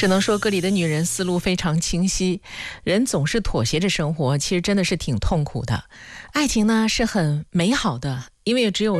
只能说歌里的女人思路非常清晰，人总是妥协着生活，其实真的是挺痛苦的。爱情呢是很美好的，因为只有